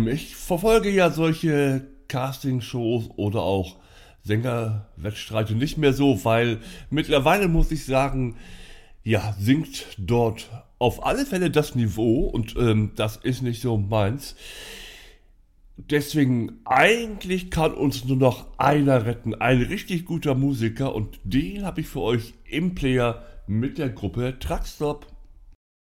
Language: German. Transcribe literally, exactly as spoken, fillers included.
ich verfolge ja solche Castingshows oder auch Sängerwettstreite nicht mehr so, weil mittlerweile muss ich sagen, ja, sinkt dort auf alle Fälle das Niveau und ähm, das ist nicht so meins. Deswegen, eigentlich kann uns nur noch einer retten, ein richtig guter Musiker und den habe ich für euch im Player mit der Gruppe Truckstop.